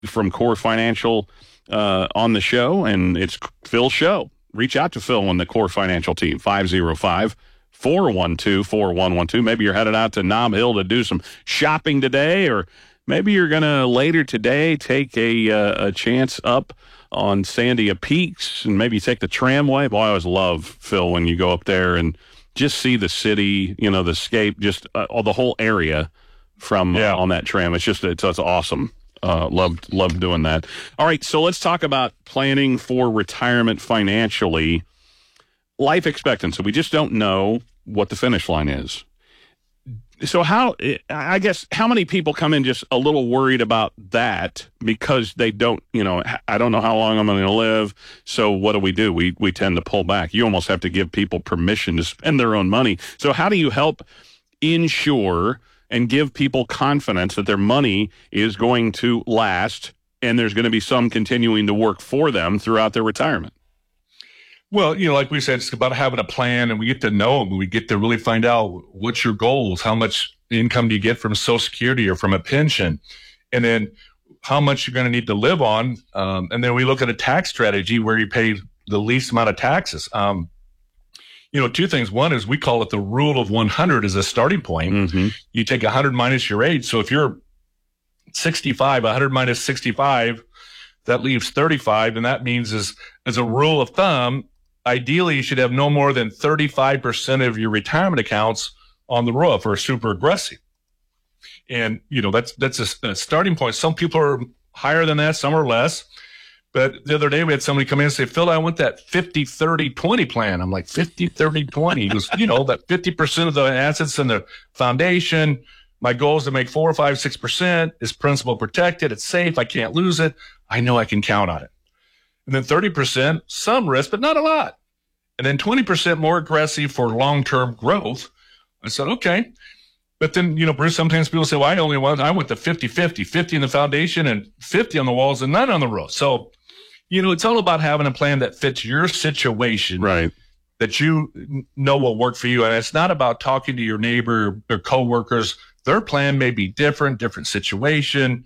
from Core Financial on the show, and it's Phil's show. Reach out to Phil and the Core Financial team, 505-412-4112. Maybe you're headed out to Nob Hill to do some shopping today, or maybe you're going to later today take a chance up on Sandia Peaks and maybe take the tramway. Boy, I always love, Phil, when you go up there and just see the city, the scape, just the whole area from on that tram. It's awesome. Loved doing that. All right, so let's talk about planning for retirement financially. Life expectancy. We just don't know what the finish line is. So how many people come in just a little worried about that because they don't, I don't know how long I'm going to live. So what do? We tend to pull back. You almost have to give people permission to spend their own money. So how do you help ensure and give people confidence that their money is going to last and there's going to be some continuing to work for them throughout their retirement? Well, like we said, it's about having a plan, and we get to know them. We get to really find out what's your goals, how much income do you get from Social Security or from a pension, and then how much you're going to need to live on. And then we look at a tax strategy where you pay the least amount of taxes. Two things. One is we call it the rule of 100 as a starting point. Mm-hmm. You take 100 minus your age. So if you're 65, 100 minus 65, that leaves 35. And that means as a rule of thumb, ideally, you should have no more than 35% of your retirement accounts on the Roth or super aggressive. And, that's a starting point. Some people are higher than that, some are less. But the other day we had somebody come in and say, Phil, I want that 50-30-20 plan. I'm like, 50-30-20? He goes, that 50% of the assets in the foundation, my goal is to make 4 or 5, 6%. Is principal protected? It's safe. I can't lose it. I know I can count on it. And then 30%, some risk, but not a lot. And then 20% more aggressive for long-term growth. I said, okay. But then, Bruce, sometimes people say, well, I went to 50-50, 50 in the foundation and 50 on the walls and none on the roof. So, it's all about having a plan that fits your situation. Right. That you know will work for you. And it's not about talking to your neighbor or coworkers. Their plan may be different situation.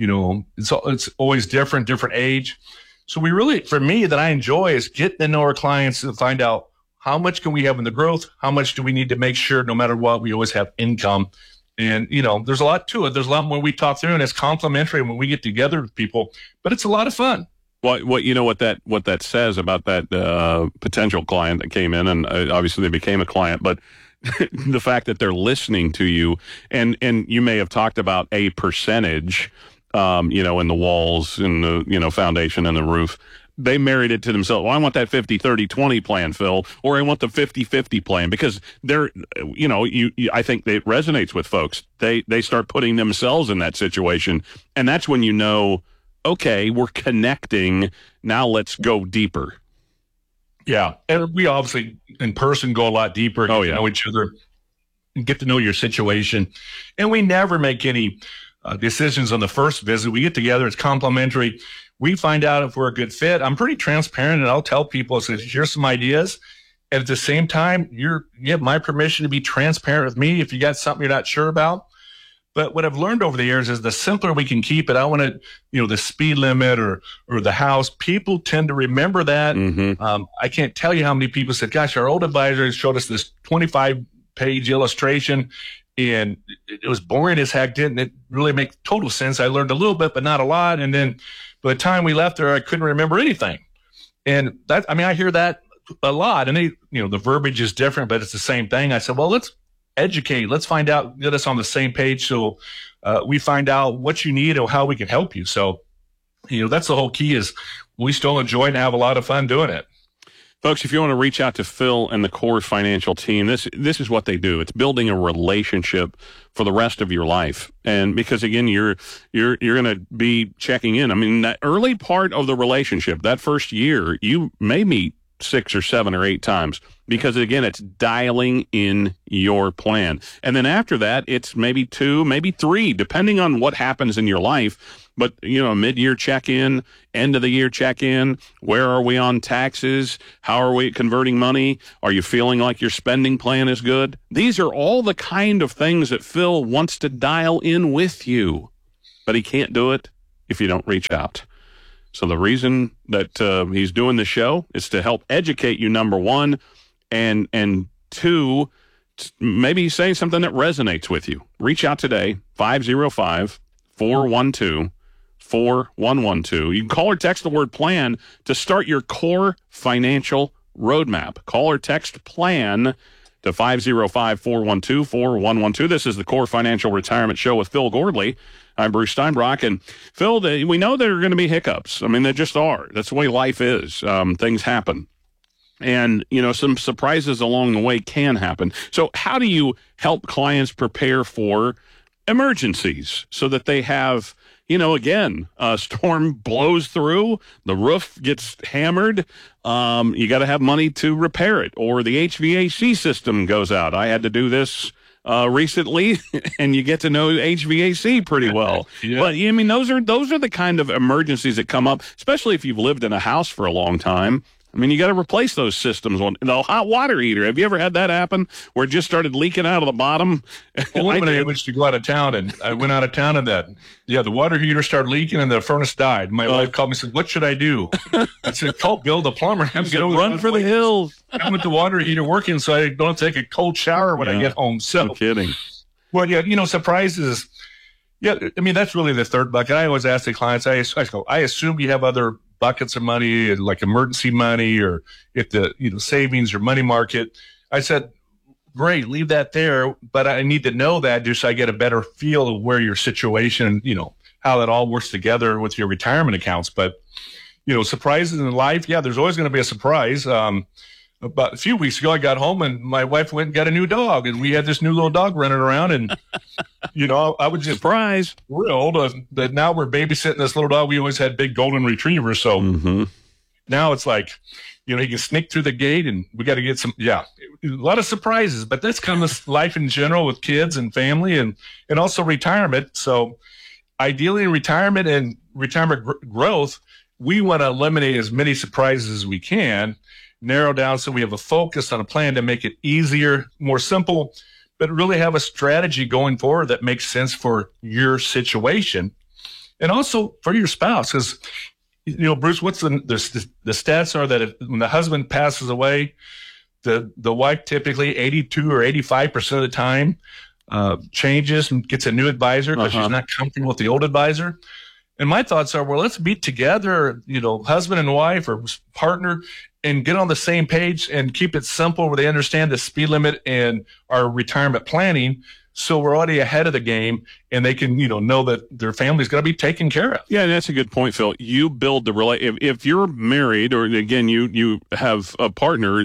It's always different age. So we really, for me, that I enjoy is getting to know our clients and find out how much can we have in the growth? How much do we need to make sure no matter what, we always have income? And, there's a lot to it. There's a lot more we talk through, and it's complimentary when we get together with people, but it's a lot of fun. What that says about that potential client that came in, and obviously they became a client, but the fact that they're listening to you, and you may have talked about a percentage, in the walls, in the, foundation and the roof. They married it to themselves. Well, I want that 50-30-20 plan, Phil, or I want the 50-50 plan, because they're, I think it resonates with folks. They start putting themselves in that situation, and that's when okay, we're connecting. Now let's go deeper. Yeah, and we obviously in person go a lot deeper. Get to know each other, and get to know your situation, and we never make any decisions on the first visit. We get together; it's complimentary. We find out if we're a good fit. I'm pretty transparent, and I'll tell people, so here's some ideas. And at the same time, you have my permission to be transparent with me if you got something you're not sure about. But what I've learned over the years is the simpler we can keep it. I want to, the speed limit or the house. People tend to remember that. Mm-hmm. I can't tell you how many people said, gosh, our old advisor showed us this 25-page illustration, and it was boring as heck. Didn't it really make total sense? I learned a little bit, but not a lot. And then by the time we left there, I couldn't remember anything. And I hear that a lot. And the verbiage is different, but it's the same thing. I said, well, let's educate. Let's find out, get us on the same page. So we find out what you need or how we can help you. So, that's the whole key is we still enjoy and have a lot of fun doing it. Folks, if you want to reach out to Phil and the Core Financial team, this is what they do. It's building a relationship for the rest of your life. And because, again, you're going to be checking in. I mean, that early part of the relationship, that first year, you may meet 6 or 7 or 8 times because, again, it's dialing in your plan. And then after that, it's maybe 2, maybe 3, depending on what happens in your life. But, mid-year check-in, end-of-the-year check-in, where are we on taxes? How are we converting money? Are you feeling like your spending plan is good? These are all the kind of things that Phil wants to dial in with you. But he can't do it if you don't reach out. So the reason that he's doing the show is to help educate you, number one, and two, maybe he's saying something that resonates with you. Reach out today, 505-412-4112. You can call or text the word plan to start your core financial roadmap. Call or text plan to 505-412-4112. This is the Core Financial Retirement Show with Phil Gordley. I'm Bruce Steinbrock. And Phil, we know there are going to be hiccups. I mean, there just are. That's the way life is. Things happen. And, some surprises along the way can happen. So how do you help clients prepare for emergencies so that they have, again, a storm blows through, the roof gets hammered, you got to have money to repair it, or the HVAC system goes out. I had to do this recently, and you get to know HVAC pretty well. Yeah. But those are the kind of emergencies that come up, especially if you've lived in a house for a long time. I mean, you got to replace those systems. The hot water heater. Have you ever had that happen where it just started leaking out of the bottom? Well, when I was to go out of town, and I went out of town, and the water heater started leaking, and the furnace died. My wife called me and said, "What should I do?" I said, "Call Bill the plumber. Run for the hills. I'm with the water heater working, so I don't take a cold shower when I get home." So, no kidding. Well, surprises. Yeah, I mean, that's really the third bucket. I always ask the clients, I assume you have other buckets of money, like emergency money, or if the savings or money market. I said, great, leave that there, but I need to know that just so I get a better feel of where your situation, how that all works together with your retirement accounts. But surprises in life, there's always going to be a surprise. About a few weeks ago, I got home and my wife went and got a new dog, and we had this new little dog running around, and I was just surprised, thrilled that now we're babysitting this little dog. We always had big golden retrievers, so now it's like, he can sneak through the gate, and we got to get a lot of surprises. But that's kind of life in general with kids and family, and also retirement. So ideally, in retirement and retirement growth, we want to eliminate as many surprises as we can. Narrow down so we have a focus on a plan to make it easier, more simple, but really have a strategy going forward that makes sense for your situation and also for your spouse. Because, Bruce, what's the stats are that when the husband passes away, the wife typically 82 or 85% of the time changes and gets a new advisor because she's not comfortable with the old advisor. And my thoughts are, well, let's be together, husband and wife or partner, and get on the same page and keep it simple where they understand the speed limit and our retirement planning. So we're already ahead of the game, and they can, know that their family's going to be taken care of. Yeah, that's a good point, Phil. You build the if you're married, or again, you have a partner,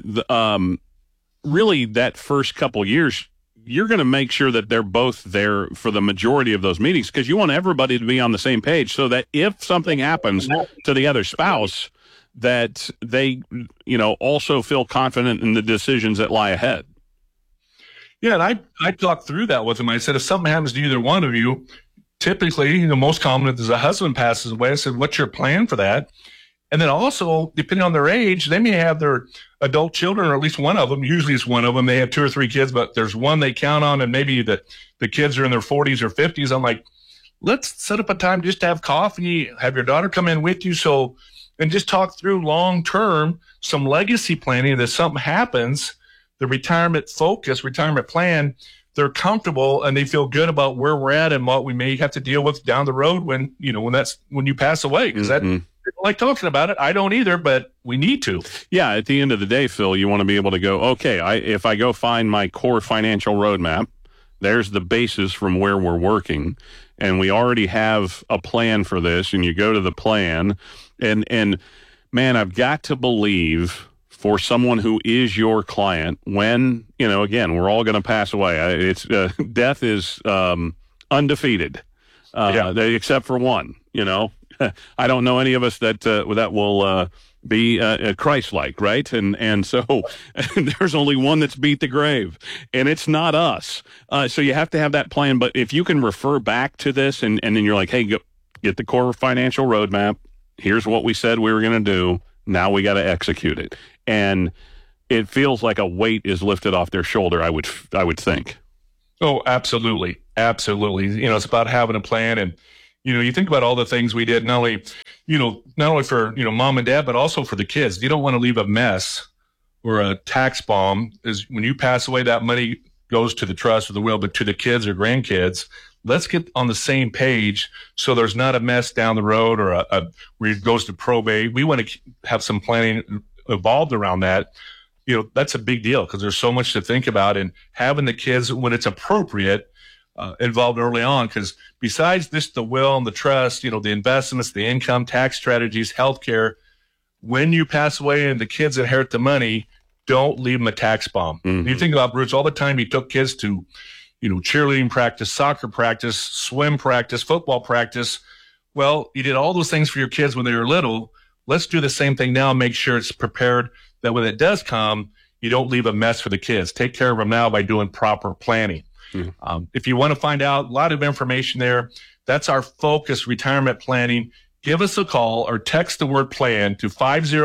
really that first couple years, you're going to make sure that they're both there for the majority of those meetings, because you want everybody to be on the same page so that if something happens to the other spouse, that they, also feel confident in the decisions that lie ahead. Yeah, and I talked through that with them. I said, if something happens to either one of you, typically, most common is a husband passes away. I said, what's your plan for that? And then also, depending on their age, they may have their adult children, or at least one of them. Usually it's one of them. They have 2 or 3 kids, but there's one they count on, and maybe the kids are in their 40s or 50s. I'm like, let's set up a time just to have coffee, have your daughter come in with you, and just talk through long-term, some legacy planning. That something happens, the retirement plan, they're comfortable and they feel good about where we're at and what we may have to deal with down the road when you pass away. Because that, people like talking about it. I don't either, but we need to. Yeah, at the end of the day, Phil, you want to be able to go, okay, if I go find my core financial roadmap, there's the basis from where we're working, and we already have a plan for this, and you go to the plan, and man, I've got to believe for someone who is your client, when, again, we're all going to pass away. Death is undefeated, except for one, I don't know any of us that will be Christ-like, right? And so there's only one that's beat the grave, and it's not us. So you have to have that plan. But if you can refer back to this, and then you're like, hey, go get the core financial roadmap. Here's what we said we were going to do. Now we got to execute it. And it feels like a weight is lifted off their shoulder, I would think. Oh, absolutely. Absolutely. It's about having a plan. And You think about all the things we did, not only for, mom and dad, but also for the kids. You don't want to leave a mess or a tax bomb. Is when you pass away, that money goes to the trust or the will, but to the kids or grandkids. Let's get on the same page so there's not a mess down the road or where it goes to probate. We want to have some planning evolved around that. That's a big deal because there's so much to think about, and having the kids when it's appropriate involved early on. Because besides this, the will and the trust, the investments, the income, tax strategies, healthcare, when you pass away and the kids inherit the money, don't leave them a tax bomb. Mm-hmm. You think about Bruce, all the time he took kids to cheerleading practice, soccer practice, swim practice, football practice. Well, you did all those things for your kids when they were little. Let's do the same thing now and make sure it's prepared that when it does come, you don't leave a mess for the kids. Take care of them now by doing proper planning. Mm-hmm. If you want to find out a lot of information there, that's our focus, retirement planning. Give us a call or text the word plan to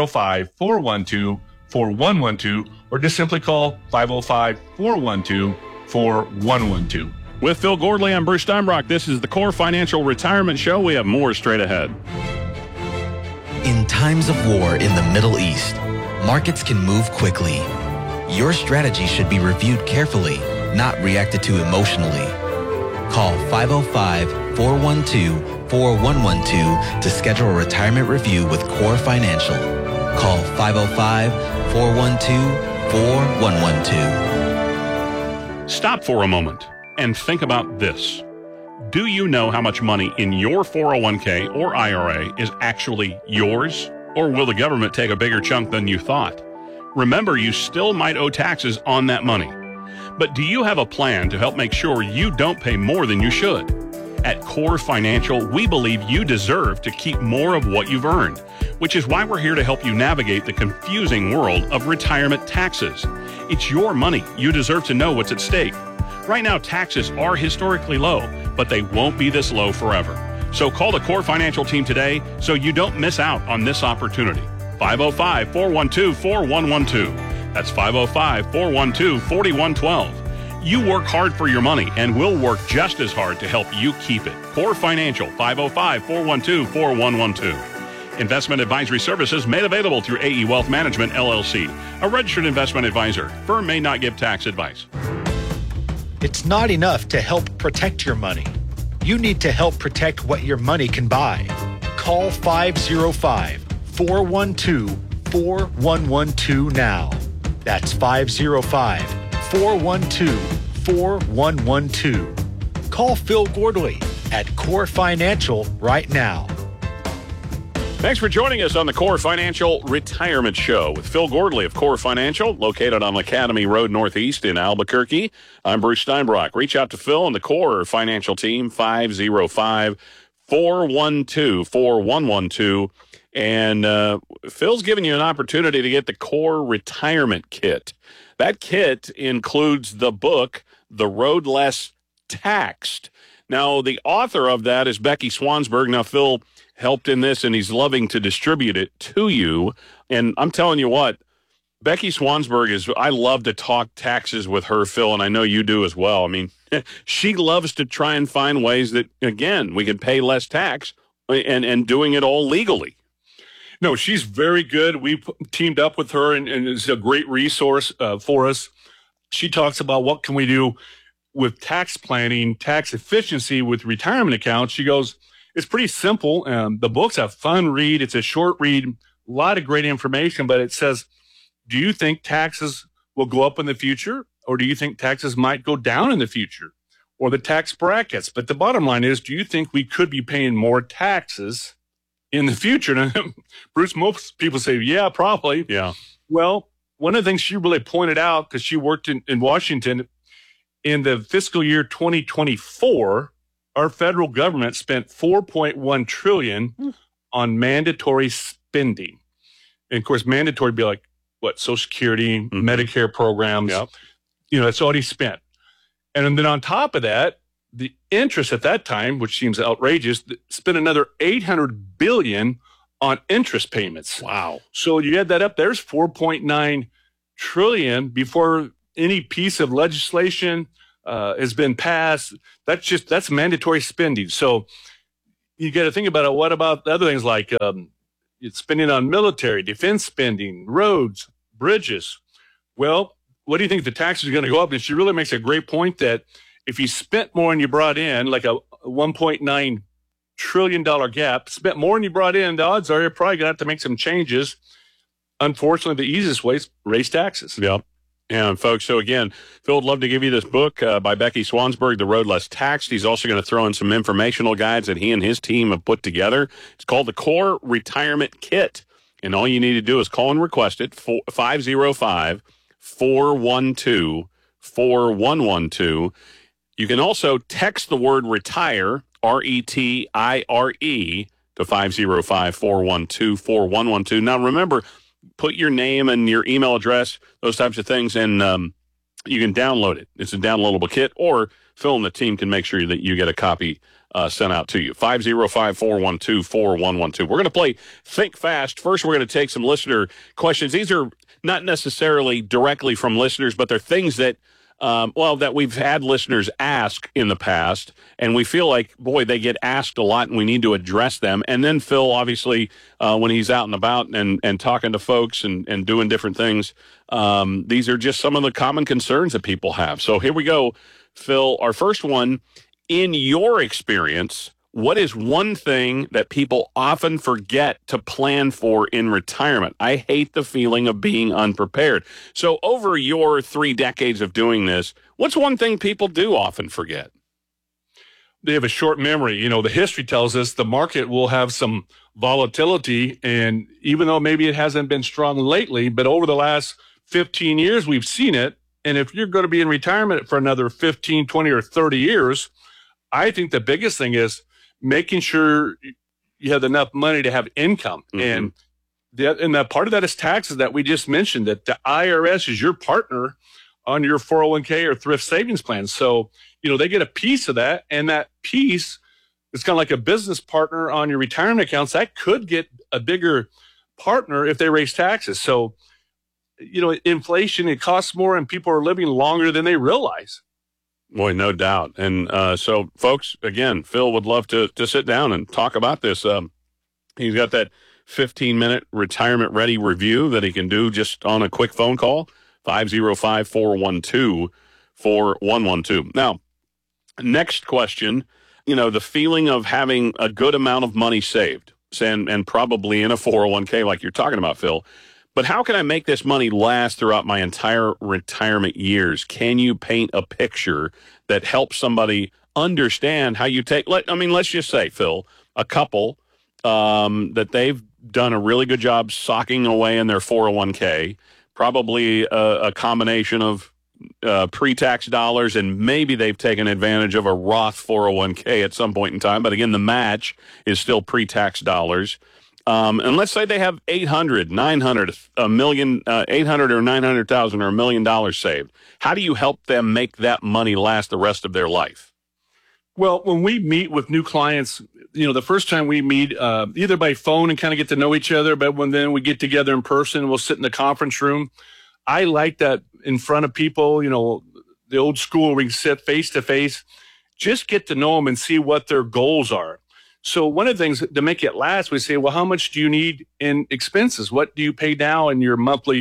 505-412-4112, or just simply call 505-412-4112. With Phil Gordley, I'm Bruce Steinbrock. This is the Core Financial Retirement Show. We have more straight ahead. In times of war in the Middle East, markets can move quickly. Your strategy should be reviewed carefully, not reacted to emotionally. Call 505-412-4112 to schedule a retirement review with Core Financial. Call 505-412-4112. Stop for a moment and think about this. Do you know how much money in your 401k or IRA is actually yours? Or will the government take a bigger chunk than you thought? Remember, you still might owe taxes on that money. But do you have a plan to help make sure you don't pay more than you should? At Core Financial, we believe you deserve to keep more of what you've earned, which is why we're here to help you navigate the confusing world of retirement taxes. It's your money. You deserve to know what's at stake. Right now, taxes are historically low, but they won't be this low forever. So call the Core Financial team today so you don't miss out on this opportunity. 505-412-4112. That's 505-412-4112. You work hard for your money, and we'll work just as hard to help you keep it. Core Financial, 505-412-4112. Investment advisory services made available through AE Wealth Management, LLC, a registered investment advisor. Firm may not give tax advice. It's not enough to help protect your money. You need to help protect what your money can buy. Call 505-412-4112 now. That's 505-412-4112. Call Phil Gordley at Core Financial right now. Thanks for joining us on the Core Financial Retirement Show with Phil Gordley of Core Financial, located on Academy Road Northeast in Albuquerque. I'm Bruce Steinbrock. Reach out to Phil and the Core Financial team, 505-412-4112. And Phil's giving you an opportunity to get the Core Retirement Kit. That kit includes the book, The Road Less Taxed. Now, the author of that is Becky Swansburg. Now, Phil helped in this, and he's loving to distribute it to you. And I'm telling you what, Becky Swansburg I love to talk taxes with her, Phil, and I know you do as well. I mean, she loves to try and find ways that, again, we can pay less tax and doing it all legally. No, she's very good. We teamed up with her, and it's a great resource for us. She talks about what can we do with tax planning, tax efficiency with retirement accounts. She goes, it's pretty simple. The book's a fun read. It's a short read, a lot of great information, but it says, do you think taxes will go up in the future, or do you think taxes might go down in the future, or the tax brackets? But the bottom line is, do you think we could be paying more taxes in the future? Now, Bruce, most people say, yeah, probably. Yeah. Well, one of the things she really pointed out, because she worked in Washington, in the fiscal year 2024, our federal government spent $4.1 trillion on mandatory spending. And of course, mandatory would be like, what, Social Security, Medicare programs. Yep. That's already spent. And then on top of that, the interest at that time, which seems outrageous, spent another $800 billion on interest payments. Wow. So you add that up, there's $4.9 trillion before any piece of legislation has been passed. That's mandatory spending. So you got to think about it. What about other things like spending on military, defense spending, roads, bridges? Well, what do you think the taxes are going to go up? And she really makes a great point that if you spent more than you brought in, like a $1.9 trillion gap, spent more than you brought in, the odds are you're probably going to have to make some changes. Unfortunately, the easiest way is raise taxes. Yep. And folks, so again, Phil would love to give you this book by Becky Swansburg, The Road Less Taxed. He's also going to throw in some informational guides that he and his team have put together. It's called the Core Retirement Kit. And all you need to do is call and request it, 505-412-4112. You can also text the word retire, RETIRE, to 505-412-4112. Now, remember, put your name and your email address, those types of things, and you can download it. It's a downloadable kit, or Phil and the team can make sure that you get a copy sent out to you. 505-412-4112. We're going to play Think Fast. First, we're going to take some listener questions. These are not necessarily directly from listeners, but they're things that that we've had listeners ask in the past, and we feel like, boy, they get asked a lot, and we need to address them. And then Phil, obviously, when he's out and about and talking to folks and doing different things, these are just some of the common concerns that people have. So here we go, Phil. Our first one, in your experience, what is one thing that people often forget to plan for in retirement? I hate the feeling of being unprepared. So over your 3 decades of doing this, what's one thing people do often forget? They have a short memory. You know, the history tells us the market will have some volatility, and even though maybe it hasn't been strong lately, but over the last 15 years, we've seen it. And if you're going to be in retirement for another 15, 20, or 30 years, I think the biggest thing is making sure you have enough money to have income. Mm-hmm. And that part of that is taxes that we just mentioned, that the IRS is your partner on your 401k or thrift savings plan. So, you know, they get a piece of that, and that piece is kind of like a business partner on your retirement accounts. That could get a bigger partner if they raise taxes. So, you know, inflation, it costs more, and people are living longer than they realize. Boy, no doubt. And so, folks, again, Phil would love to sit down and talk about this. He's got that 15-minute retirement-ready review that he can do just on a quick phone call, 505-412-4112. Now, next question, you know, the feeling of having a good amount of money saved and probably in a 401k like you're talking about, Phil. But how can I make this money last throughout my entire retirement years? Can you paint a picture that helps somebody understand how you take, let's just say, Phil, a couple that they've done a really good job socking away in their 401k, probably a combination of pre-tax dollars, and maybe they've taken advantage of a Roth 401k at some point in time. But again, the match is still pre-tax dollars. And let's say they have $800,000 or $900,000 or $1 million saved. How do you help them make that money last the rest of their life? Well, when we meet with new clients, you know, the first time we meet, either by phone and kind of get to know each other, but then we get together in person, we'll sit in the conference room. I like that in front of people, you know, the old school, we can sit face to face, just get to know them and see what their goals are. So one of the things to make it last, we say, well, how much do you need in expenses? What do you pay now in your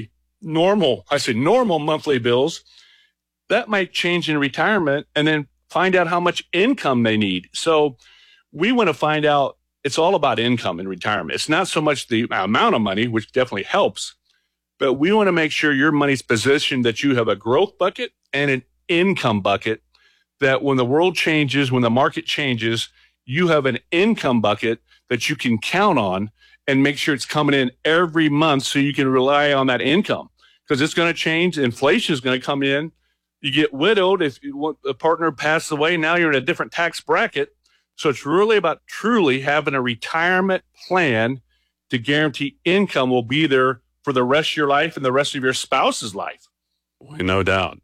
normal monthly bills? That might change in retirement, and then find out how much income they need. So we want to find out, it's all about income in retirement. It's not so much the amount of money, which definitely helps, but we want to make sure your money's positioned that you have a growth bucket and an income bucket, that when the world changes, when the market changes, you have an income bucket that you can count on and make sure it's coming in every month so you can rely on that income, because it's going to change. Inflation is going to come in. You get widowed. If a partner passes away, now you're in a different tax bracket. So it's really about truly having a retirement plan to guarantee income will be there for the rest of your life and the rest of your spouse's life. No doubt.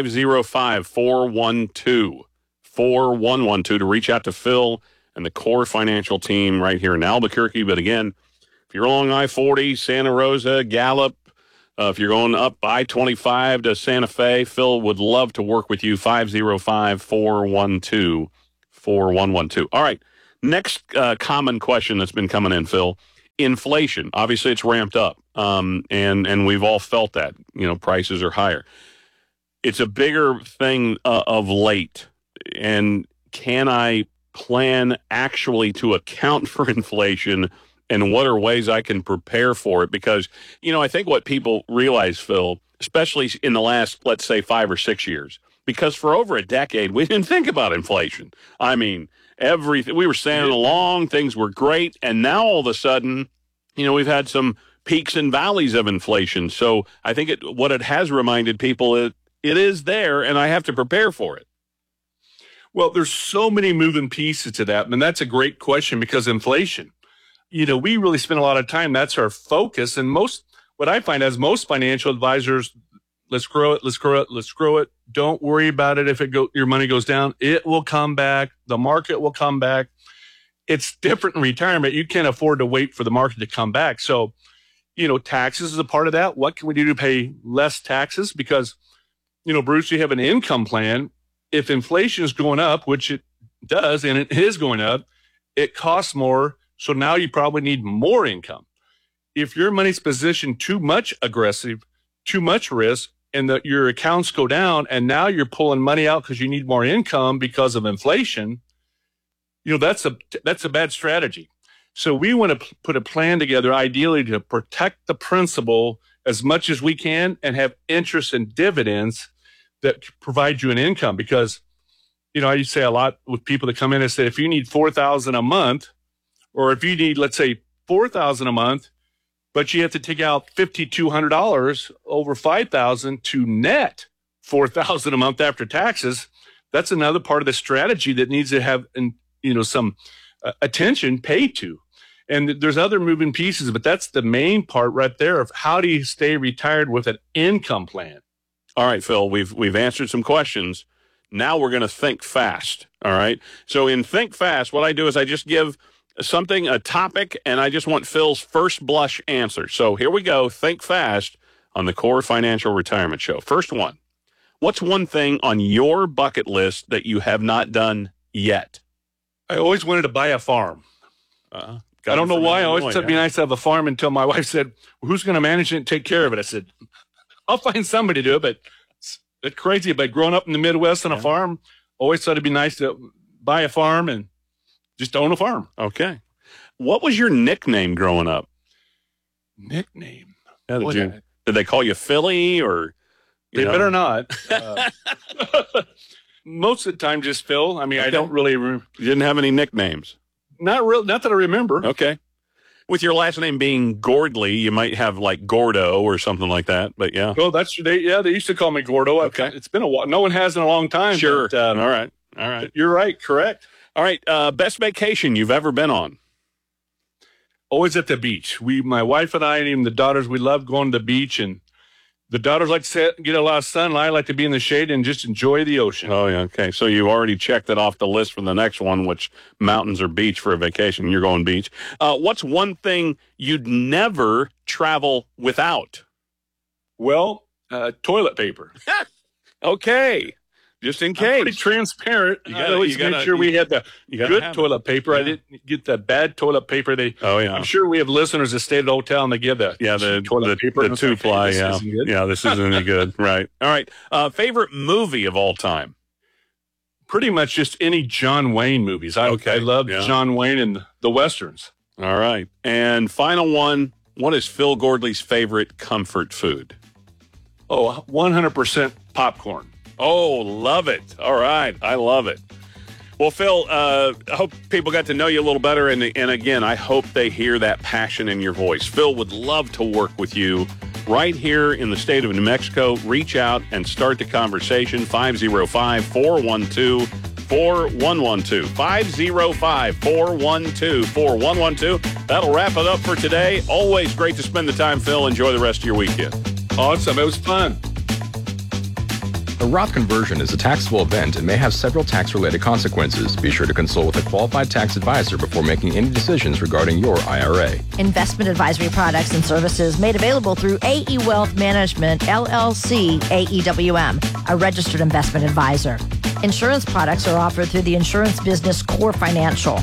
505-412-4112 to reach out to Phil and the Core Financial team right here in Albuquerque. But again, if you're along I-40, Santa Rosa, Gallup, if you're going up I-25 to Santa Fe, Phil would love to work with you. 505-412-4112. All right. Next common question that's been coming in, Phil. Inflation. Obviously, it's ramped up, and we've all felt that. Prices are higher. It's a bigger thing of late. And can I plan actually to account for inflation, and what are ways I can prepare for it? Because, I think what people realize, Phil, especially in the last, let's say, 5 or 6 years, because for over a decade, we didn't think about inflation. I mean, everything, we were sailing along, things were great, and now all of a sudden, we've had some peaks and valleys of inflation. So I think what it has reminded people, it is there, and I have to prepare for it. Well, there's so many moving pieces to that, and that's a great question because inflation, we really spend a lot of time. That's our focus, and what I find as most financial advisors, let's grow it. Don't worry about it. If your money goes down, it will come back. The market will come back. It's different in retirement. You can't afford to wait for the market to come back. So, taxes is a part of that. What can we do to pay less taxes? Because, Bruce, you have an income plan. If inflation is going up, which it does, and it is going up, it costs more. So now you probably need more income. If your money's positioned too much aggressive, too much risk, and your accounts go down, and now you're pulling money out because you need more income because of inflation, that's a bad strategy. So we want to put a plan together, ideally to protect the principal as much as we can and have interest and dividends that provide you an income. Because, I used to say a lot with people that come in and say, if you need $4,000 a month, or if you need, let's say, $4,000 a month, but you have to take out $5,200 over $5,000 to net $4,000 a month after taxes, that's another part of the strategy that needs to have, some attention paid to. And there's other moving pieces, but that's the main part right there of how do you stay retired with an income plan. All right, Phil, we've answered some questions. Now we're going to think fast, all right? So in Think Fast, what I do is I just give a topic, and I just want Phil's first blush answer. So here we go, Think Fast on the Core Financial Retirement Show. First one, what's one thing on your bucket list that you have not done yet? I always wanted to buy a farm. I don't know why. I always thought it'd be nice to have a farm until my wife said, well, who's going to manage it and take care of it? I said, I'll find somebody to do it, but it's crazy. But growing up in the Midwest on a farm, always thought it'd be nice to buy a farm and just own a farm. Okay. What was your nickname growing up? Nickname? Yeah, did they call you Philly or? They better not. Most of the time, just Phil. I mean, okay. I don't really. You didn't have any nicknames? Not that I remember. Okay. With your last name being Gordley, you might have like Gordo or something like that. But yeah. Oh, they used to call me Gordo. Okay. It's been a while. No one has in a long time. Sure. But, all right. You're right. Correct. All right. Best vacation you've ever been on? Always at the beach. My wife and I, and even the daughters, we love going to the beach, and the daughters like to get a lot of sun, and I like to be in the shade and just enjoy the ocean. Oh, yeah. Okay. So you already checked it off the list for the next one, which mountains or beach for a vacation. You're going beach. What's one thing you'd never travel without? Well, toilet paper. Okay. Just in case. I'm pretty transparent. I always make sure we had the good toilet paper. Yeah. I didn't get the bad toilet paper. I'm sure we have listeners that stay at the hotel and they give the toilet paper. The 2-ply. Yeah, this isn't any good. Right. All right. Favorite movie of all time? Pretty much just any John Wayne movies. I love John Wayne and the Westerns. All right. And final one, what is Phil Gordley's favorite comfort food? Oh, 100% popcorn. Oh, love it. All right. I love it. Well, Phil, I hope people got to know you a little better. And again, I hope they hear that passion in your voice. Phil would love to work with you right here in the state of New Mexico. Reach out and start the conversation. 505-412-4112. 505-412-4112. That'll wrap it up for today. Always great to spend the time, Phil. Enjoy the rest of your weekend. Awesome. It was fun. A Roth conversion is a taxable event and may have several tax-related consequences. Be sure to consult with a qualified tax advisor before making any decisions regarding your IRA. Investment advisory products and services made available through AE Wealth Management, LLC, AEWM, a registered investment advisor. Insurance products are offered through the insurance business Core Financial.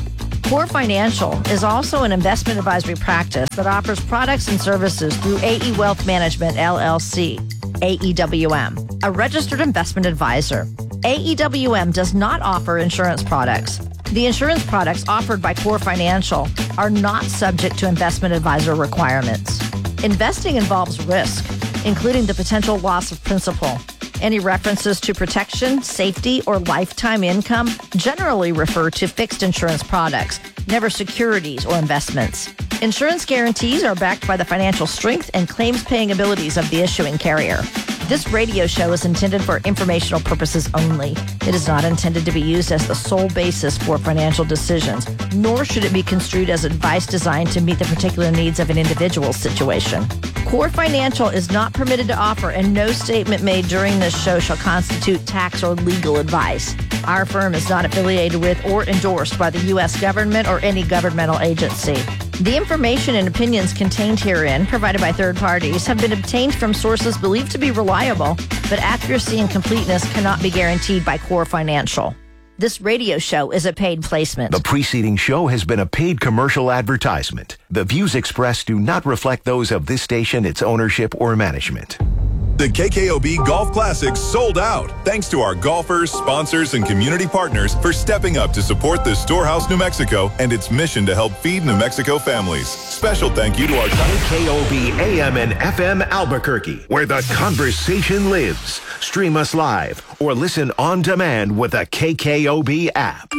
Core Financial is also an investment advisory practice that offers products and services through AE Wealth Management, LLC, AEWM, a registered investment advisor. AEWM does not offer insurance products. The insurance products offered by Core Financial are not subject to investment advisor requirements. Investing involves risk, including the potential loss of principal. Any references to protection, safety, or lifetime income generally refer to fixed insurance products, never securities or investments. Insurance guarantees are backed by the financial strength and claims-paying abilities of the issuing carrier. This radio show is intended for informational purposes only. It is not intended to be used as the sole basis for financial decisions, nor should it be construed as advice designed to meet the particular needs of an individual's situation. Core Financial is not permitted to offer, and no statement made during this show shall constitute tax or legal advice. Our firm is not affiliated with or endorsed by the U.S. government or any governmental agency. The information and opinions contained herein, provided by third parties, have been obtained from sources believed to be reliable, but accuracy and completeness cannot be guaranteed by Core Financial. This radio show is a paid placement. The preceding show has been a paid commercial advertisement. The views expressed do not reflect those of this station, its ownership, or management. The KKOB Golf Classic sold out. Thanks to our golfers, sponsors, and community partners for stepping up to support the Storehouse New Mexico and its mission to help feed New Mexico families. Special thank you to our KKOB AM and FM Albuquerque, where the conversation lives. Stream us live or listen on demand with the KKOB app.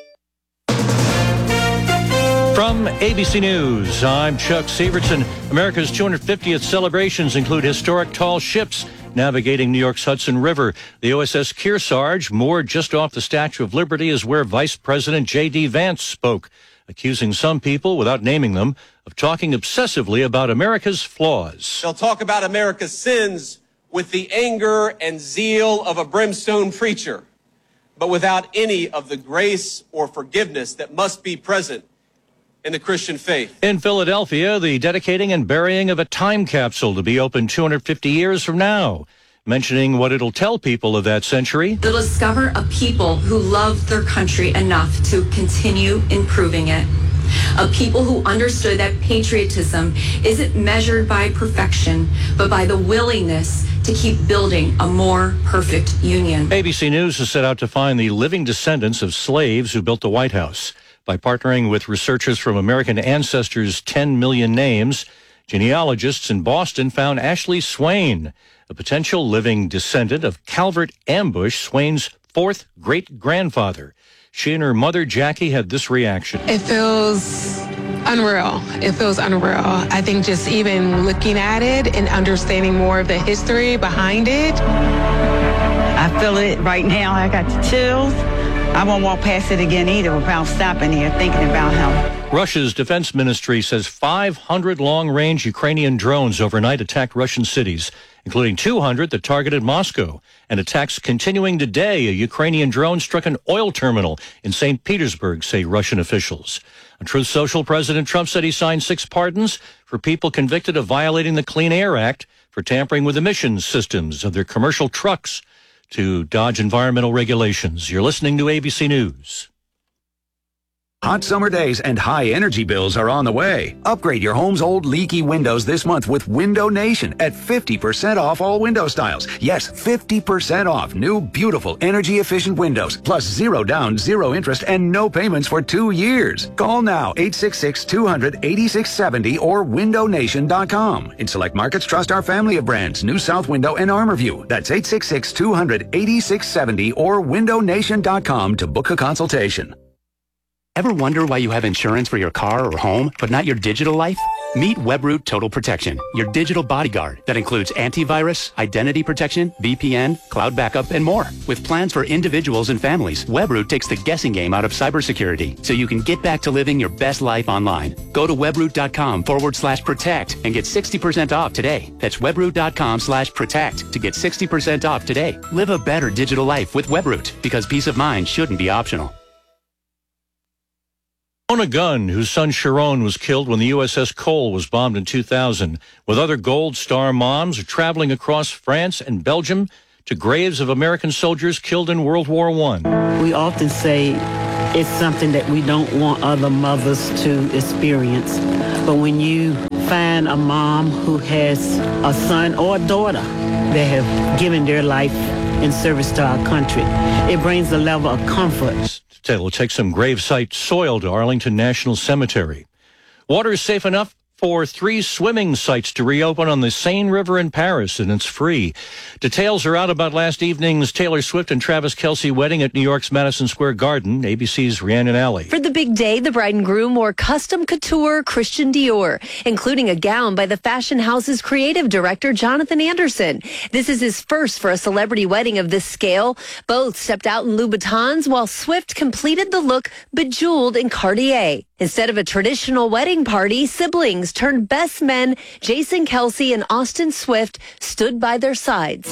From ABC News, I'm Chuck Severson. America's 250th celebrations include historic tall ships navigating New York's Hudson River. The USS Kearsarge, moored just off the Statue of Liberty, is where Vice President J.D. Vance spoke, accusing some people, without naming them, of talking obsessively about America's flaws. They'll talk about America's sins with the anger and zeal of a brimstone preacher, but without any of the grace or forgiveness that must be present in the Christian faith. In Philadelphia, the dedicating and burying of a time capsule to be opened 250 years from now, mentioning what it'll tell people of that century. They'll discover a people who love their country enough to continue improving it. A people who understood that patriotism isn't measured by perfection, but by the willingness to keep building a more perfect union. ABC News has set out to find the living descendants of slaves who built the White House. By partnering with researchers from American Ancestors' 10 Million Names, genealogists in Boston found Ashley Swain, a potential living descendant of Calvert Ambush, Swain's fourth great-grandfather. She and her mother, Jackie, had this reaction. It feels unreal. It feels unreal. I think just even looking at it and understanding more of the history behind it. I feel it right now. I got the chills. I won't walk past it again either without stopping here thinking about him. Russia's defense ministry says 500 long-range Ukrainian drones overnight attacked Russian cities, including 200 that targeted Moscow. And attacks continuing today. A Ukrainian drone struck an oil terminal in St. Petersburg, say Russian officials. On Truth Social, President Trump said he signed 6 pardons for people convicted of violating the Clean Air Act for tampering with emissions systems of their commercial trucks to dodge environmental regulations. You're listening to ABC News. Hot summer days and high energy bills are on the way. Upgrade your home's old leaky windows this month with Window Nation at 50% off all window styles. Yes, 50% off new, beautiful, energy-efficient windows. Plus 0 down, 0 interest, and no payments for 2 years. Call now, 866-200-8670 or windownation.com. In select markets, trust our family of brands, New South Window and ArmorView. That's 866-200-8670 or windownation.com to book a consultation. Ever wonder why you have insurance for your car or home, but not your digital life? Meet Webroot Total Protection, your digital bodyguard that includes antivirus, identity protection, VPN, cloud backup, and more. With plans for individuals and families, Webroot takes the guessing game out of cybersecurity so you can get back to living your best life online. Go to webroot.com/protect and get 60% off today. That's webroot.com/protect to get 60% off today. Live a better digital life with Webroot, because peace of mind shouldn't be optional. Own a gun, whose son Sharon was killed when the USS Cole was bombed in 2000, with other Gold Star moms, are traveling across France and Belgium to graves of American soldiers killed in World War I. We often say it's something that we don't want other mothers to experience. But when you find a mom who has a son or a daughter that have given their life in service to our country, it brings a level of comfort. Today we'll take some gravesite soil to Arlington National Cemetery. Water is safe enough for 3 swimming sites to reopen on the Seine River in Paris, and it's free. Details are out about last evening's Taylor Swift and Travis Kelce wedding at New York's Madison Square Garden. ABC's Rhiannon Alley. For the big day, the bride and groom wore custom couture Christian Dior, including a gown by the fashion house's creative director, Jonathan Anderson. This is his first for a celebrity wedding of this scale. Both stepped out in Louboutins, while Swift completed the look bejeweled in Cartier. Instead of a traditional wedding party, siblings turned best men Jason Kelce and Austin Swift stood by their sides.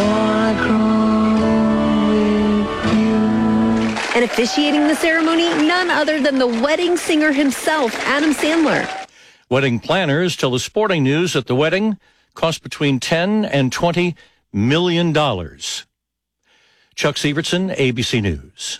And officiating the ceremony, none other than the wedding singer himself, Adam Sandler. Wedding planners tell the Sporting News that the wedding cost between $10 and $20 million. Chuck Severson, ABC News.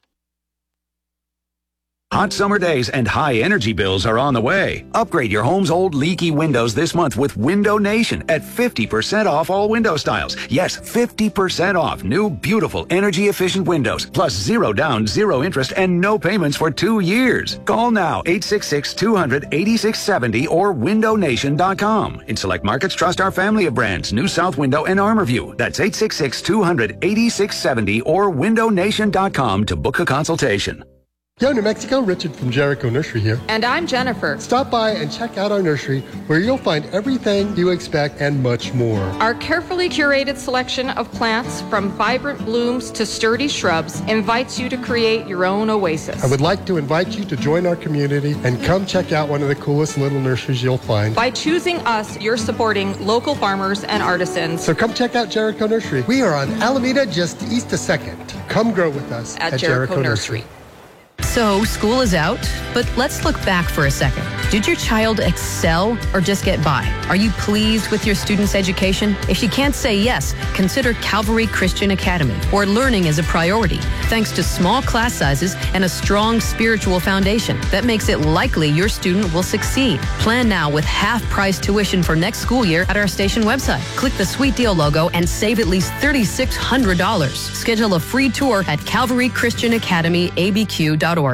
Hot summer days and high energy bills are on the way. Upgrade your home's old leaky windows this month with Window Nation at 50% off all window styles. Yes, 50% off new, beautiful, energy-efficient windows. Plus 0 down, 0 interest, and no payments for 2 years. Call now, 866-200-8670 or windownation.com. In select markets, trust our family of brands, New South Window and ArmorView. That's 866-200-8670 or windownation.com to book a consultation. Yo, New Mexico, Richard from Jericho Nursery here. And I'm Jennifer. Stop by and check out our nursery where you'll find everything you expect and much more. Our carefully curated selection of plants, from vibrant blooms to sturdy shrubs, invites you to create your own oasis. I would like to invite you to join our community and come check out one of the coolest little nurseries you'll find. By choosing us, you're supporting local farmers and artisans. So come check out Jericho Nursery. We are on Alameda, just east of 2nd. Come grow with us at Jericho Nursery. So, school is out, but let's look back for a second. Did your child excel or just get by? Are you pleased with your student's education? If you can't say yes, consider Calvary Christian Academy, where learning is a priority, thanks to small class sizes and a strong spiritual foundation that makes it likely your student will succeed. Plan now with half-price tuition for next school year at our station website. Click the Sweet Deal logo and save at least $3,600. Schedule a free tour at CalvaryChristianAcademyABQ.org.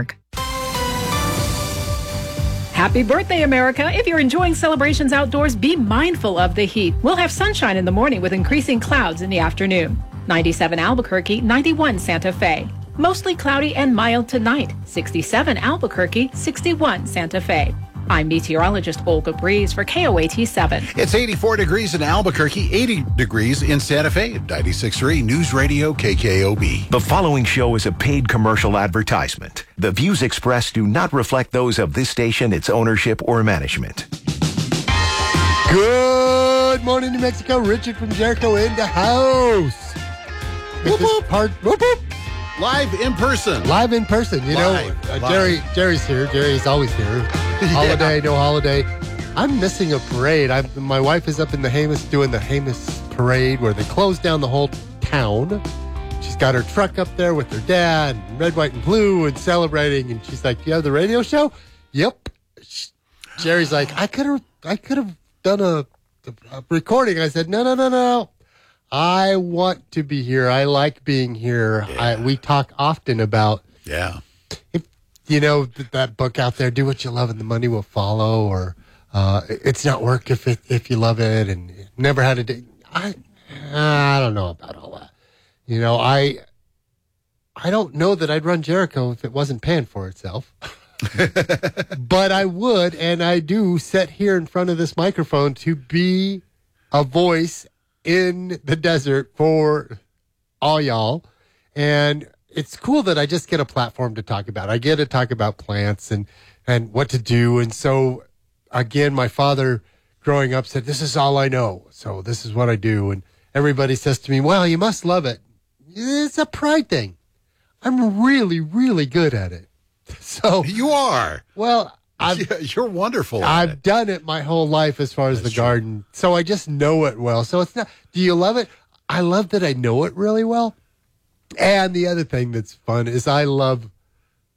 Happy birthday, America. If you're enjoying celebrations outdoors, be mindful of the heat. We'll have sunshine in the morning with increasing clouds in the afternoon. 97 Albuquerque, 91 Santa Fe. Mostly cloudy and mild tonight. 67 Albuquerque, 61 Santa Fe. I'm meteorologist Olga Breeze for KOAT 7. It's 84 degrees in Albuquerque, 80 degrees in Santa Fe, 96.3 News Radio KKOB. The following show is a paid commercial advertisement. The views expressed do not reflect those of this station, its ownership, or management. Good morning, New Mexico. Richard from Jericho in the house. Whoop, whoop. Whoop, whoop. Live in person. Live in person. You know, Jerry's here. Jerry's always here. Holiday, no holiday. I'm missing a parade. My wife is up in the Jemez doing the Jemez parade where they close down the whole town. She's got her truck up there with her dad, red, white, and blue, and celebrating. And she's like, "You have the radio show?" Yep. Jerry's like, I could have done a recording. I said, no. I want to be here. I like being here. Yeah. We talk often about, that book out there, Do What You Love and the Money Will Follow, or It's Not Work if you love it, and Never Had a Day. I don't know about all that. I don't know that I'd run Jericho if it wasn't paying for itself. But I would, and I do sit here in front of this microphone to be a voice in the desert for all y'all. And it's cool that I just get a platform to talk about. I get to talk about plants and what to do. And so, again, my father growing up said, this is all I know. So this is what I do. And everybody says to me, well, you must love it. It's a pride thing. I'm really, really good at it. So you are. Well, you're wonderful. I've done it my whole life as far as the garden. So I just know it well. So it's not, do you love it? I love that I know it really well. And the other thing that's fun is I love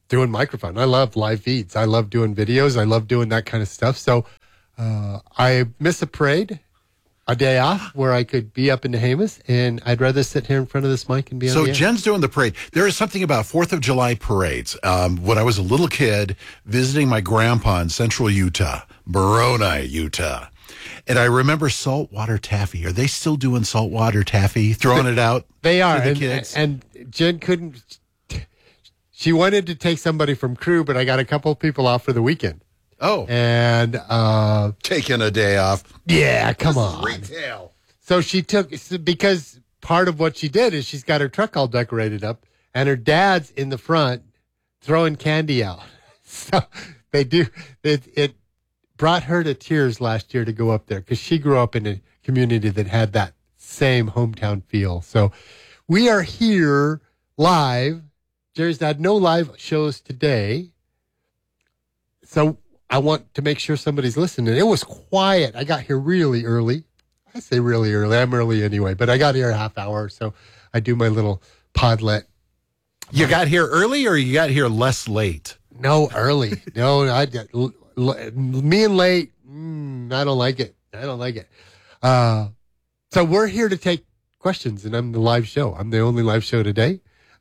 doing microphone. I love live feeds. I love doing videos. I love doing that kind of stuff. So I miss a parade, a day off where I could be up in Nehamus, and I'd rather sit here in front of this mic and be on the air. So Jen's doing the parade. There is something about 4th of July parades. When I was a little kid visiting my grandpa in central Utah, Moroni, Utah, and I remember saltwater taffy. Are they still doing saltwater taffy, throwing it out? They are. To the kids? And Jen couldn't. She wanted to take somebody from crew, but I got a couple of people off for the weekend. Oh. And taking a day off. Yeah, come on. Retail. So she took, because part of what she did is she's got her truck all decorated up, and her dad's in the front throwing candy out. So they do. It brought her to tears last year to go up there, because she grew up in a community that had that same hometown feel. So we are here live. Jerry's had no live shows today. So I want to make sure somebody's listening. It was quiet. I got here really early. I say really early. I'm early anyway, but I got here a half hour, so I do my little podlet. You got here early, or you got here less late? No, early. No, me and late, I don't like it. I don't like it. So we're here to take questions, and I'm the live show. I'm the only live show today.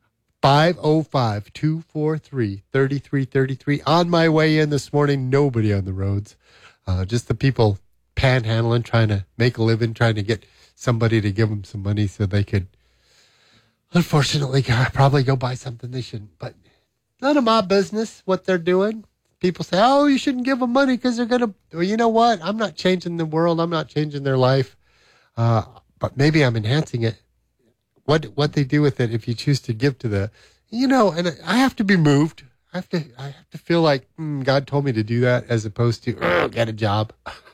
505-243-3333. On my way in this morning, nobody on the roads. Just the people panhandling, trying to make a living, trying to get somebody to give them some money so they could, unfortunately, probably go buy something they shouldn't. But none of my business what they're doing. People say, oh, you shouldn't give them money because they're going to, well, you know what? I'm not changing the world. I'm not changing their life. But maybe I'm enhancing it. What they do with it, if you choose to give to the, and I have to be moved. I have to feel like God told me to do that, as opposed to get a job.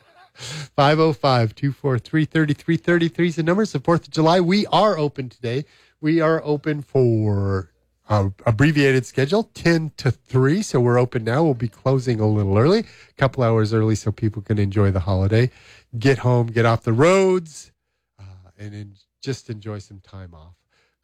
505-243-3333 is the number. It's the 4th of July. We are open today. We are open for abbreviated schedule, 10 to 3. So we're open now. We'll be closing a little early, a couple hours early, so people can enjoy the holiday, get home, get off the roads, and just enjoy some time off.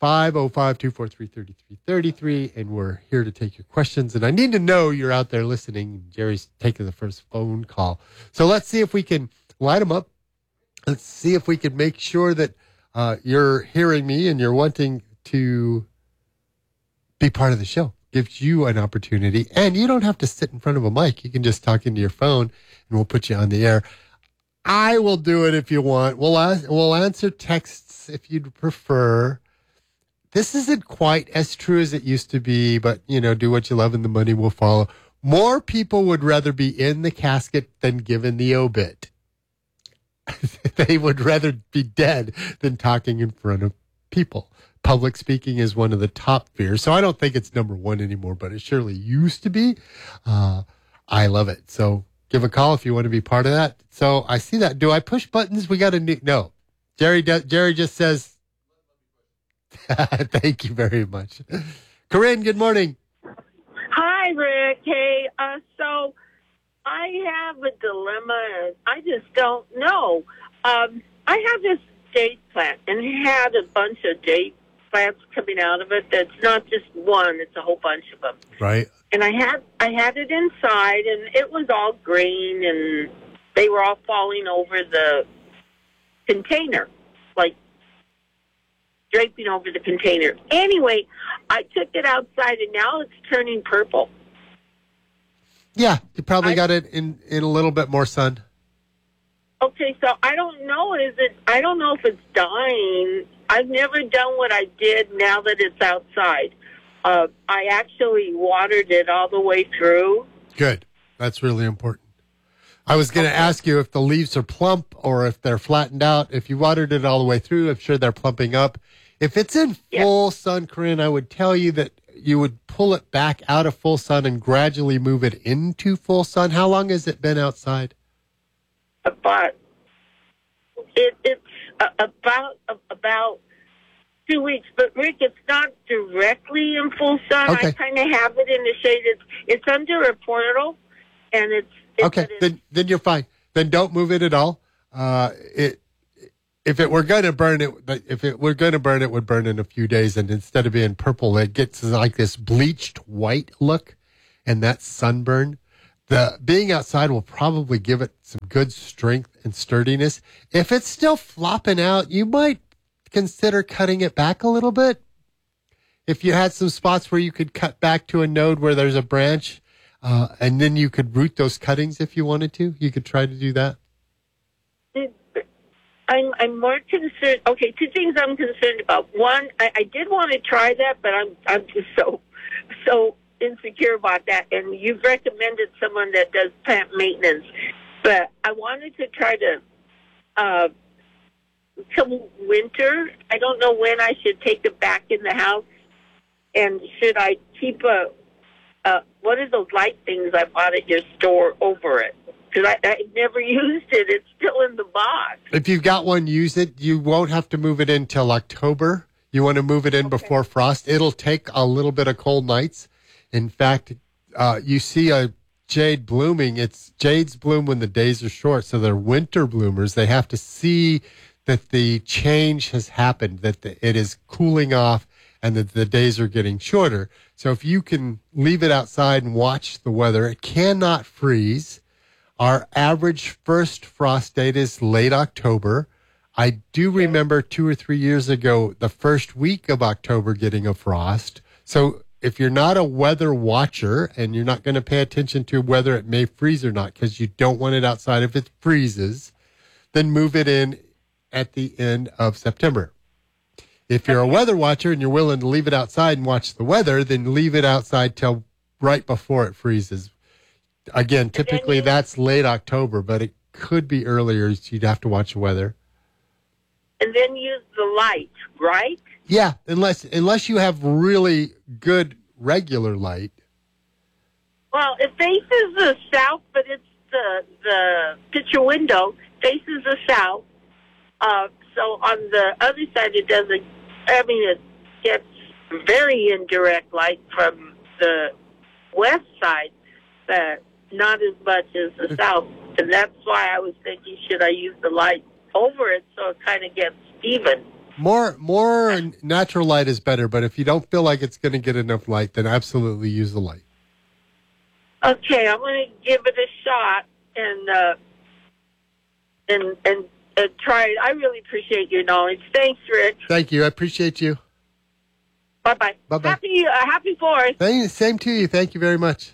505-243-3333, and we're here to take your questions. And I need to know you're out there listening. Jerry's taking the first phone call. So let's see if we can light them up. Let's see if we can make sure that you're hearing me and you're wanting to be part of the show. Gives you an opportunity. And you don't have to sit in front of a mic. You can just talk into your phone, and we'll put you on the air. I will do it if you want. We'll answer texts if you'd prefer. This isn't quite as true as it used to be, but, do what you love and the money will follow. More people would rather be in the casket than given the obit. They would rather be dead than talking in front of people. Public speaking is one of the top fears. So I don't think it's number one anymore, but it surely used to be. I love it. So give a call if you want to be part of that. So I see that. Do I push buttons? We got a new, no. Jerry just says, thank you very much. Corinne, good morning. Hi, Rick. Hey, so I have a dilemma. I just don't know. I have this date plant, and it had a bunch of date plants coming out of it. That's not just one; it's a whole bunch of them. Right. And I had it inside, and it was all green, and they were all falling over the container, like draping over the container. Anyway, I took it outside, and now it's turning purple. Yeah, you probably got it in a little bit more sun. Okay, so I don't know. I don't know if it's dying. I've never done what I did now that it's outside. I actually watered it all the way through. Good. That's really important. I was going to ask you if the leaves are plump or if they're flattened out. If you watered it all the way through, I'm sure they're plumping up. If it's in full sun, Corinne, I would tell you that you would pull it back out of full sun and gradually move it into full sun. How long has it been outside? It's about 2 weeks. But Rick, it's not directly in full sun. Okay. I kind of have it in the shade. It's under a portal, and it's okay. Then you're fine. Then don't move it at all. If it were going to burn, it would burn in a few days. And instead of being purple, it gets like this bleached white look. and that sunburn, the being outside will probably give it some good strength and sturdiness. If it's still flopping out, you might consider cutting it back a little bit. If you had some spots where you could cut back to a node where there's a branch, and then you could root those cuttings if you wanted to, you could try to do that. I'm more concerned. Okay, two things I'm concerned about. One, I did want to try that, but I'm just so insecure about that. And you've recommended someone that does plant maintenance, but I wanted to try to. Come winter, I don't know when I should take it back in the house, and should I keep what are those light things I bought at your store over it? Because I never used it. It's still in the box. If you've got one, use it. You won't have to move it in till October. You want to move it in before frost. It'll take a little bit of cold nights. In fact, you see a jade blooming. Jades bloom when the days are short, so they're winter bloomers. They have to see that the change has happened, that it is cooling off, and that the days are getting shorter. So if you can leave it outside and watch the weather, it cannot freeze. Our average first frost date is late October. I do remember 2 or 3 years ago, the first week of October getting a frost. So if you're not a weather watcher and you're not going to pay attention to whether it may freeze or not, because you don't want it outside if it freezes, then move it in at the end of September. If you're a weather watcher and you're willing to leave it outside and watch the weather, then leave it outside till right before it freezes. Again, typically that's late October, but it could be earlier. So you'd have to watch the weather. And then use the light, right? Yeah, unless you have really good regular light. Well, it faces the south, but it's the picture window faces the south. So on the other side, it doesn't. I mean, it gets very indirect light from the west side, but not as much as the south. And that's why I was thinking, should I use the light over it so it kind of gets even? More natural light is better, but if you don't feel like it's going to get enough light, then absolutely use the light. Okay, I'm going to give it a shot and try it. I really appreciate your knowledge. Thanks, Rick. Thank you. I appreciate you. Bye-bye. Bye-bye. Happy 4th. Same to you. Thank you very much.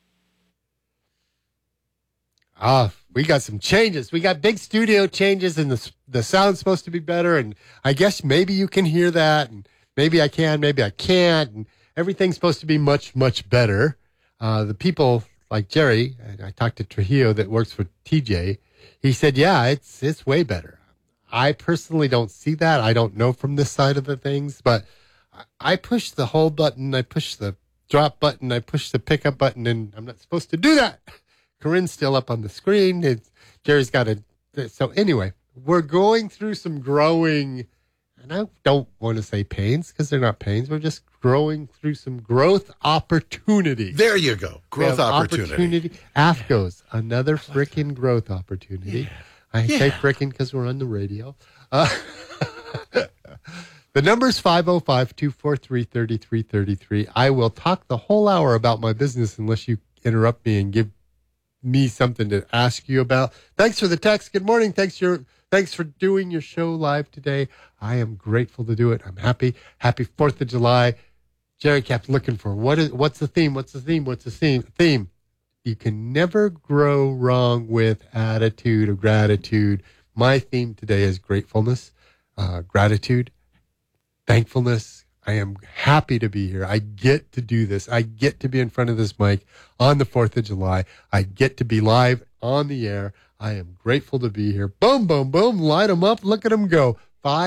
We got some changes. We got big studio changes, and the sound's supposed to be better, and I guess maybe you can hear that, and maybe I can, maybe I can't, and everything's supposed to be much, much better. The people like Jerry, and I talked to Trujillo that works for TJ, he said, yeah, it's way better. I personally don't see that. I don't know from this side of the things, but I push the hold button, I push the drop button, I push the pickup button, and I'm not supposed to do that. Corinne's still up on the screen. Jerry's got it. So anyway, we're going through some growing, and I don't want to say pains because they're not pains. We're just growing through some growth opportunity. There you go. Growth opportunity. AFCO's another frickin' growth opportunity. Yeah. I say frickin' because we're on the radio. The number's 505-243-3333. I will talk the whole hour about my business unless you interrupt me and give me something to ask you about. Thanks for the text. Good morning. Thanks for doing your show live today. I am grateful to do it. I'm happy. Happy 4th of July. Jerry kept looking for what's the theme? What's the theme? What's the theme? You can never grow wrong with attitude of gratitude. My theme today is gratefulness, gratitude, thankfulness. I am happy to be here. I get to do this. I get to be in front of this mic on the 4th of July. I get to be live on the air. I am grateful to be here. Boom, boom, boom. Light them up. Look at them go.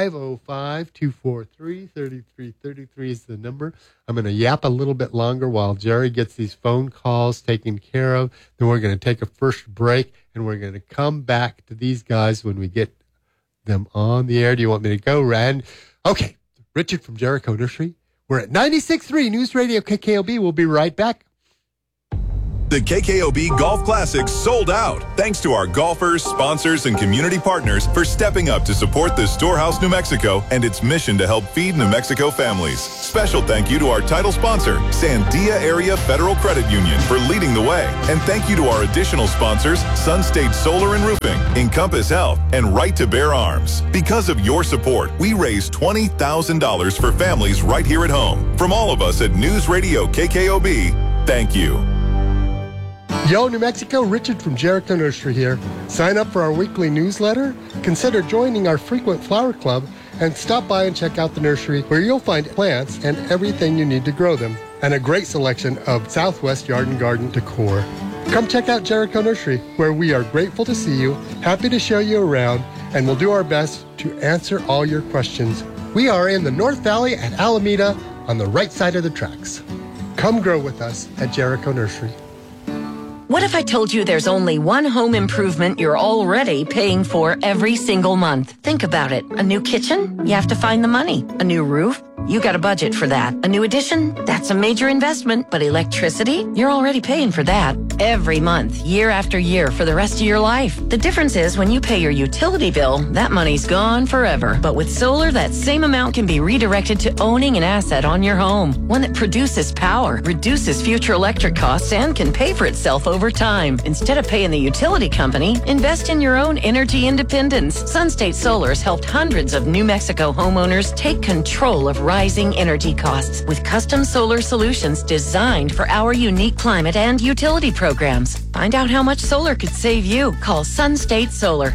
505-243-3333 is the number. I'm going to yap a little bit longer while Jerry gets these phone calls taken care of. Then we're going to take a first break, and we're going to come back to these guys when we get them on the air. Do you want me to go, Rand? Okay. Richard from Jericho Nursery. We're at 96.3 News Radio KKOB. We'll be right back. The KKOB Golf Classic sold out. Thanks to our golfers, sponsors, and community partners for stepping up to support the Storehouse New Mexico and its mission to help feed New Mexico families. Special thank you to our title sponsor, Sandia Area Federal Credit Union, for leading the way. And thank you to our additional sponsors, Sun State Solar and Roofing, Encompass Health, and Right to Bear Arms. Because of your support, we raised $20,000 for families right here at home. From all of us at News Radio KKOB, thank you. Yo, New Mexico, Richard from Jericho Nursery here. Sign up for our weekly newsletter, consider joining our frequent flower club, and stop by and check out the nursery where you'll find plants and everything you need to grow them, and a great selection of Southwest Yard and Garden decor. Come check out Jericho Nursery, where we are grateful to see you, happy to show you around, and we'll do our best to answer all your questions. We are in the North Valley at Alameda on the right side of the tracks. Come grow with us at Jericho Nursery. What if I told you there's only one home improvement you're already paying for every single month? Think about it. A new kitchen? You have to find the money. A new roof? You got a budget for that. A new addition? That's a major investment. But electricity? You're already paying for that every month, year after year, for the rest of your life. The difference is when you pay your utility bill, that money's gone forever. But with solar, that same amount can be redirected to owning an asset on your home. One that produces power, reduces future electric costs, and can pay for itself over time. Instead of paying the utility company, invest in your own energy independence. Sunstate Solar has helped hundreds of New Mexico homeowners take control of rising energy costs with custom solar solutions designed for our unique climate and utility programs. Find out how much solar could save you. Call Sunstate Solar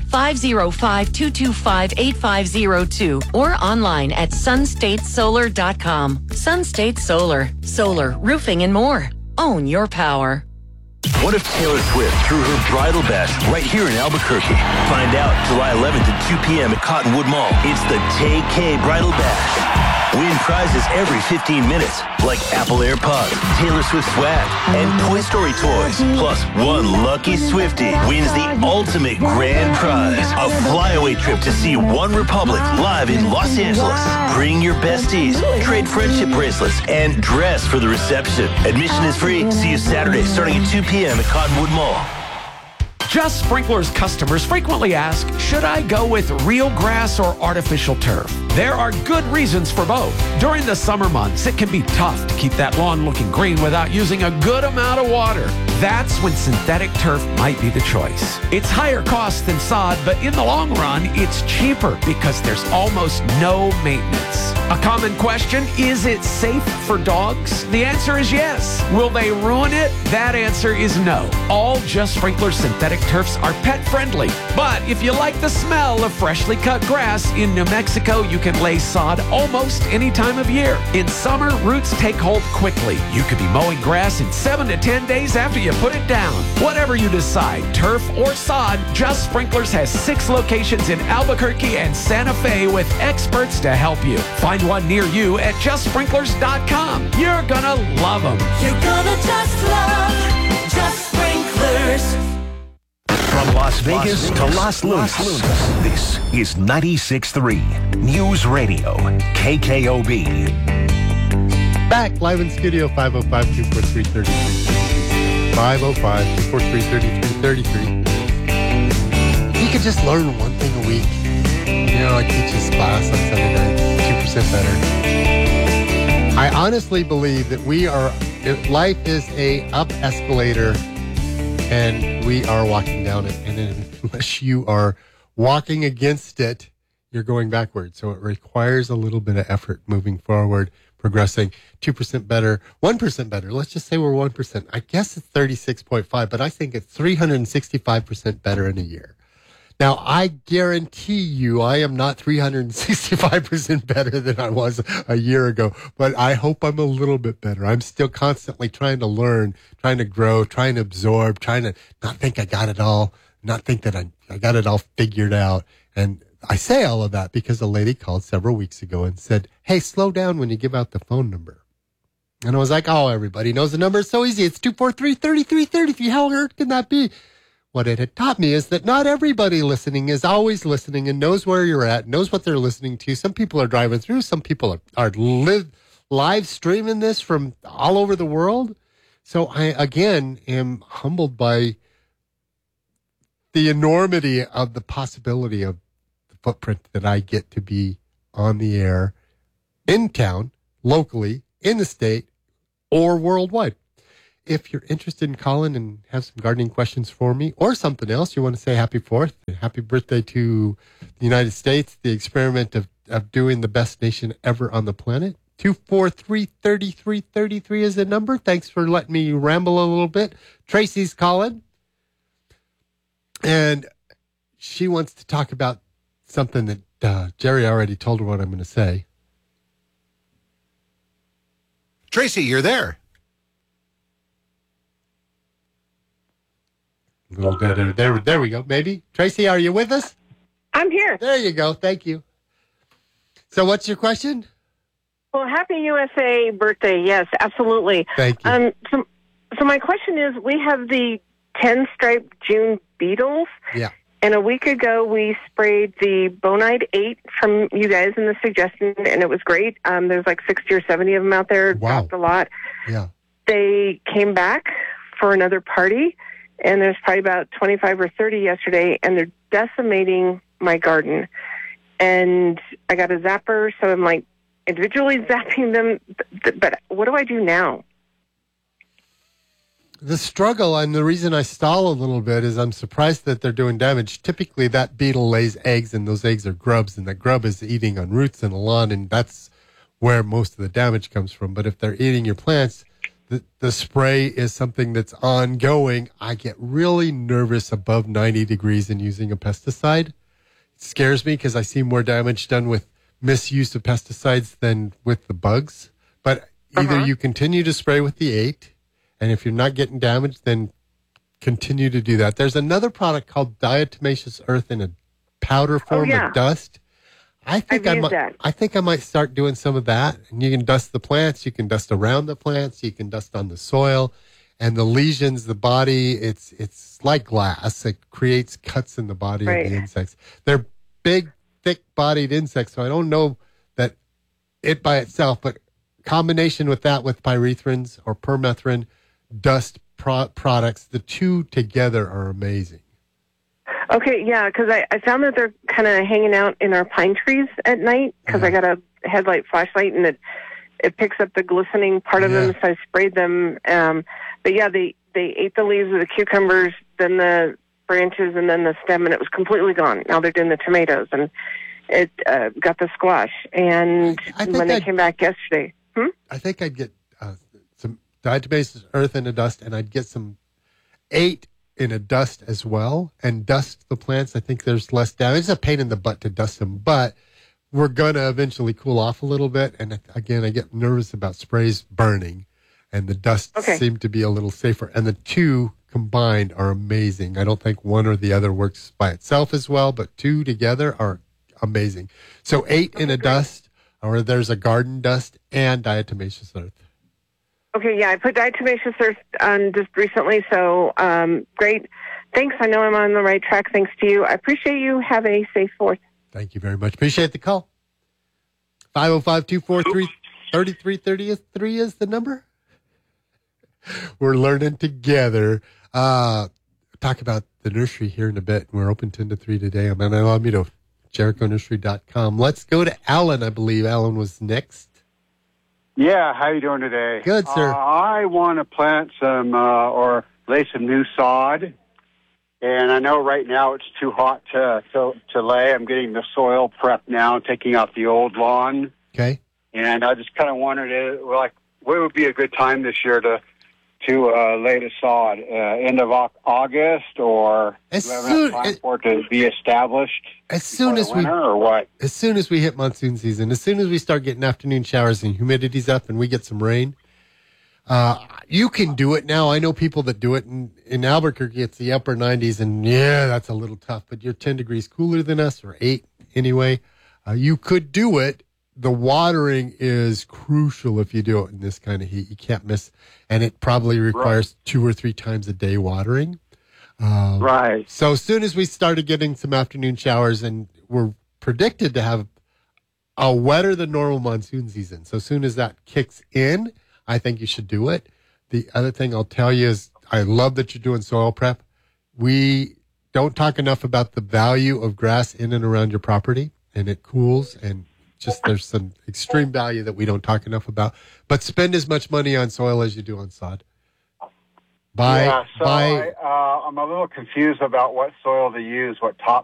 505-225-8502 or online at sunstatesolar.com. Sunstate Solar, solar, roofing, and more. Own your power. What if Taylor Swift threw her bridal bash right here in Albuquerque? Find out July 11th at 2 p.m. at Cottonwood Mall. It's the Tay-K Bridal Bash. Win prizes every 15 minutes, like Apple AirPods, Taylor Swift swag, and Toy Story toys. Plus, one lucky Swiftie wins the ultimate grand prize, a flyaway trip to see One Republic live in Los Angeles. Bring your besties, trade friendship bracelets, and dress for the reception. Admission is free. See you Saturday, starting at 2 p.m. at Cottonwood Mall. Just Sprinklers customers frequently ask, should I go with real grass or artificial turf? There are good reasons for both. During the summer months, it can be tough to keep that lawn looking green without using a good amount of water. That's when synthetic turf might be the choice. It's higher cost than sod, but in the long run, it's cheaper because there's almost no maintenance. A common question, is it safe for dogs? The answer is yes. Will they ruin it? That answer is no. All Just Sprinklers synthetic turfs are pet friendly. But if you like the smell of freshly cut grass, in New Mexico, you can lay sod almost any time of year. In summer, roots take hold quickly. You could be mowing grass in 7 to 10 days after you put it down. Whatever you decide, turf or sod, Just Sprinklers has 6 locations in Albuquerque and Santa Fe with experts to help you. Find one near you at justsprinklers.com. You're gonna love them. You're gonna just love Just Sprinklers. From Las Vegas to Las Lunas, this is 96.3 News Radio, KKOB. Back live in studio, 505-243-3333. 505-243-3333. You could just learn one thing a week. You know, I teach this class on Sunday night, 2% better. I honestly believe that life is a up escalator and we are walking down it. And unless you are walking against it, you're going backwards. So it requires a little bit of effort moving forward, progressing. 2% better, 1% better. Let's just say we're 1%. I guess it's 36.5, but I think it's 365% better in a year. Now, I guarantee you I am not 365% better than I was a year ago, but I hope I'm a little bit better. I'm still constantly trying to learn, trying to grow, trying to absorb, trying to not think I got it all, not think that I got it all figured out. And I say all of that because a lady called several weeks ago and said, hey, slow down when you give out the phone number. And I was like, oh, everybody knows the number. It's so easy. It's 243-3333. How hard can that be? What it had taught me is that not everybody listening is always listening and knows where you're at, knows what they're listening to. Some people are driving through. Some people are live streaming this from all over the world. So I, again, am humbled by the enormity of the possibility of the footprint that I get to be on the air in town, locally, in the state, or worldwide. If you're interested in calling and have some gardening questions for me or something else, you want to say happy 4th, happy birthday to the United States, the experiment of doing the best nation ever on the planet. 243-3333 is the number. Thanks for letting me ramble a little bit. Tracy's calling, and she wants to talk about something that Jerry already told her what I'm going to say. Tracy, you're there. There we go. Maybe. Tracy, are you with us? I'm here. There you go. Thank you. So what's your question? Well, happy USA birthday. Yes, absolutely. Thank you. So my question is, we have the 10-striped June beetles. Yeah. And a week ago, we sprayed the Bonide 8 from you guys in the suggestion, and it was great. There's like 60 or 70 of them out there. Wow. Dropped a lot. Yeah. They came back for another party, and there's probably about 25 or 30 yesterday, and they're decimating my garden. And I got a zapper, so I'm like individually zapping them. But what do I do now? The struggle, and the reason I stall a little bit, is I'm surprised that they're doing damage. Typically, that beetle lays eggs, and those eggs are grubs, and the grub is eating on roots in a lawn, and that's where most of the damage comes from. But if they're eating your plants, the spray is something that's ongoing. I get really nervous above 90 degrees in using a pesticide. It scares me because I see more damage done with misuse of pesticides than with the bugs. But either you continue to spray with the 8, and if you're not getting damaged, then continue to do that. There's another product called diatomaceous earth in a powder form of dust. I think I might start doing some of that. And you can dust the plants, you can dust around the plants, you can dust on the soil, and the lesions, the body, it's like glass. It creates cuts in the body of the insects. They're big, thick-bodied insects, so I don't know that it by itself, but combination with that, with pyrethrins or permethrin, dust products, the two together are amazing. Okay, yeah, because I found that they're kind of hanging out in our pine trees at night because I got a headlight flashlight and it picks up the glistening part of them, so I sprayed them. But yeah, they ate the leaves of the cucumbers, then the branches, and then the stem, and it was completely gone. Now they're doing the tomatoes, and it got the squash. And when they came back yesterday... I think I'd get some diatomaceous earth in a dust, and I'd get some 8 in a dust as well, and dust the plants. I think there's less damage. It's a pain in the butt to dust them, but we're going to eventually cool off a little bit. And again, I get nervous about sprays burning, and the dust seemed to be a little safer. And the two combined are amazing. I don't think one or the other works by itself as well, but two together are amazing. So 8 in a dust, or there's a garden dust and diatomaceous earth. Okay, yeah, I put diatomaceous earth on just recently, so great. Thanks. I know I'm on the right track. Thanks to you. I appreciate you. Have a safe 4th. Thank you very much. Appreciate the call. 505-243-3333 is the number. We're learning together. Talk about the nursery here in a bit. We're open 10 to 3 today. I'm going to allow me to JerichoNursery.com. Let's go to Alan. I believe Alan was next. Yeah, how you doing today? Good, sir. I want to plant some or lay some new sod, and I know right now it's too hot to lay. I'm getting the soil prepped now, taking out the old lawn. Okay. And I just kind of wondered, what would be a good time this year to lay the sod? End of August, or as do I have enough time for it to be established? As soon as winter, or what? As soon as we hit monsoon season, as soon as we start getting afternoon showers and humidity's up and we get some rain, you can do it now. I know people that do it in Albuquerque. It's the upper 90s, and yeah, that's a little tough. But you're 10 degrees cooler than us, or 8 anyway. You could do it. The watering is crucial if you do it in this kind of heat. You can't miss, and it probably requires 2 or 3 times a day watering. Right. So as soon as we started getting some afternoon showers, and we're predicted to have a wetter than normal monsoon season. So as soon as that kicks in, I think you should do it. The other thing I'll tell you is I love that you're doing soil prep. We don't talk enough about the value of grass in and around your property, and it cools, and just there's some extreme value that we don't talk enough about. But spend as much money on soil as you do on sod. I'm a little confused about what soil to use, what